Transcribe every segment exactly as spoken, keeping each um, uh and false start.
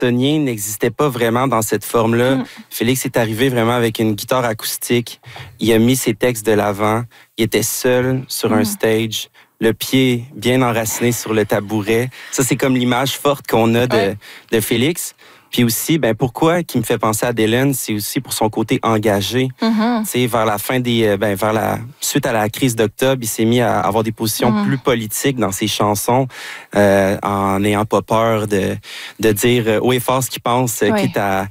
bâtonnier n'existait pas vraiment dans cette forme-là. Mm. Félix est arrivé vraiment avec une guitare acoustique. Il a mis ses textes de l'avant. Il était seul sur mm. un stage, le pied bien enraciné sur le tabouret. Ça, c'est comme l'image forte qu'on a de, ouais. de Félix. Puis aussi, ben pourquoi qui me fait penser à Dylan, c'est aussi pour son côté engagé. Mm-hmm. Tu sais, vers la fin des, ben vers la suite à la crise d'octobre, il s'est mis à avoir des positions mm-hmm. plus politiques dans ses chansons, euh, en n'ayant pas peur de de dire haut et fort ce qu'il pense, oui. quitte à,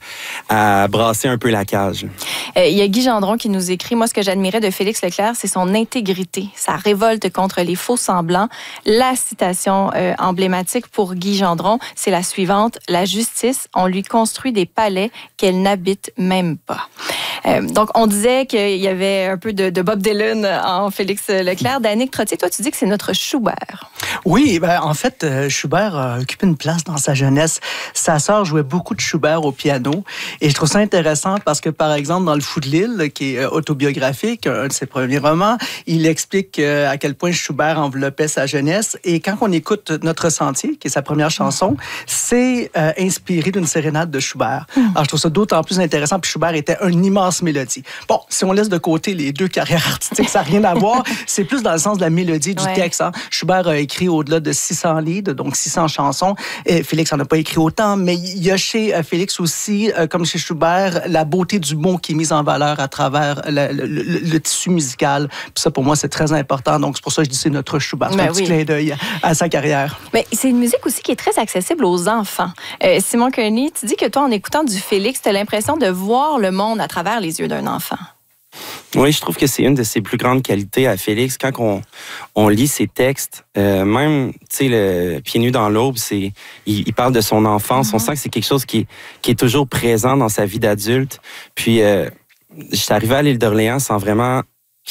à brasser un peu la cage. Il euh, y a Guy Gendron qui nous écrit, moi ce que j'admirais de Félix Leclerc, c'est son intégrité, sa révolte contre les faux semblants. La citation euh, emblématique pour Guy Gendron, c'est la suivante: la justice, on lui construit des palais qu'elle n'habite même pas. Euh, donc, on disait qu'il y avait un peu de, de Bob Dylan en Félix Leclerc. Danick Trottier, toi, tu dis que c'est notre Schubert. Oui, ben, en fait, euh, Schubert a occupé une place dans sa jeunesse. Sa sœur jouait beaucoup de Schubert au piano. Et je trouve ça intéressant parce que, par exemple, dans Le Fou de Lille, qui est autobiographique, un de ses premiers romans, il explique euh, à quel point Schubert enveloppait sa jeunesse. Et quand on écoute Notre Sentier, qui est sa première chanson, c'est euh, inspiré d'une sérénade de Schubert. Mm. Alors, je trouve ça d'autant plus intéressant. Puis Schubert était un immense mélodie. Bon, si on laisse de côté les deux carrières artistiques, ça n'a rien à voir. C'est plus dans le sens de la mélodie, du ouais. texte. Hein. Schubert a écrit au-delà de six cents livres, donc six cents chansons. Et Félix n'en a pas écrit autant, mais il y a chez Félix aussi, euh, comme chez Schubert, la beauté du mot qui est mise en valeur à travers le, le, le, le tissu musical. Puis ça, pour moi, c'est très important. Donc, c'est pour ça que je dis que c'est notre Schubert. C'est ben un oui. petit clin d'œil à, à sa carrière. Mais c'est une musique aussi qui est très accessible aux enfants. Euh, Simon Kearney, tu dis que toi, en écoutant du Félix, tu as l'impression de voir le monde à travers les yeux d'un enfant. Oui, je trouve que c'est une de ses plus grandes qualités à Félix. Quand on, on lit ses textes, euh, même, tu sais, le Pieds nus dans l'aube, c'est, il, il parle de son enfance. Mm-hmm. On sent que c'est quelque chose qui, qui est toujours présent dans sa vie d'adulte. Puis, euh, je suis arrivé à l'île d'Orléans sans vraiment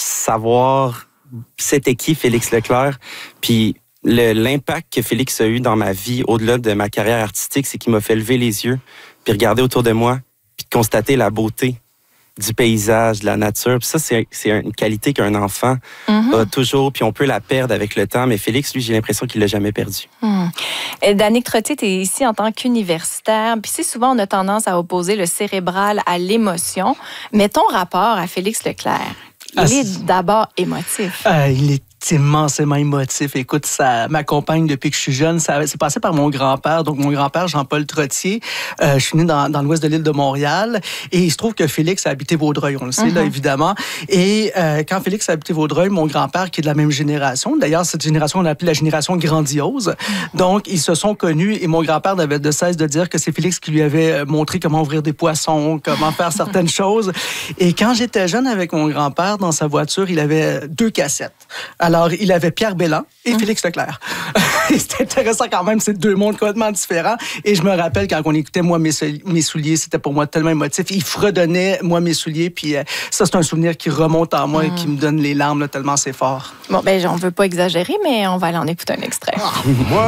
savoir c'était qui Félix Leclerc. Puis, le, l'impact que Félix a eu dans ma vie, au-delà de ma carrière artistique, c'est qu'il m'a fait lever les yeux, puis regarder autour de moi, puis de constater la beauté du paysage, de la nature. Puis ça, c'est, c'est une qualité qu'un enfant mm-hmm. a toujours, puis on peut la perdre avec le temps. Mais Félix, lui, j'ai l'impression qu'il l'a jamais perdu. Mm. Danick Trottier, tu es ici en tant qu'universitaire. Puis c'est souvent, on a tendance à opposer le cérébral à l'émotion. Mais ton rapport à Félix Leclerc, il ah, est d'abord émotif. Euh, il est immensément émotif. Écoute, ça m'accompagne depuis que je suis jeune. Ça, c'est passé par mon grand-père. Donc, mon grand-père, Jean-Paul Trottier. Euh, je suis né dans, dans l'ouest de l'île de Montréal. Et il se trouve que Félix a habité Vaudreuil, on le sait, mm-hmm. là, évidemment. Et euh, quand Félix a habité Vaudreuil, mon grand-père, qui est de la même génération, d'ailleurs, cette génération, on l'a appelée la génération grandiose. Mm-hmm. Donc, ils se sont connus et mon grand-père n'avait de cesse de dire que c'est Félix qui lui avait montré comment ouvrir des poissons, comment faire certaines choses. Et quand j'étais jeune avec mon grand-père, dans sa voiture, il avait deux cassettes. Alors, il avait Pierre Bellan et mmh. Félix Leclerc. C'était intéressant quand même, c'est deux mondes complètement différents. Et je me rappelle quand on écoutait Moi, mes, mes souliers, c'était pour moi tellement émotif. Il fredonnait Moi, mes souliers. Puis euh, ça, c'est un souvenir qui remonte en moi mmh. et qui me donne les larmes là, tellement c'est fort. Bon, ben, on ne veut pas exagérer, mais on va aller en écouter un extrait. Ah.